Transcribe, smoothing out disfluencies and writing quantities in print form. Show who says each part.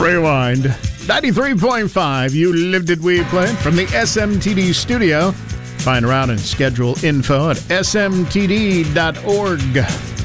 Speaker 1: Rewind. 93.5, You Lived It, We Played from the SMTD studio. Find around and schedule info at smtd.org.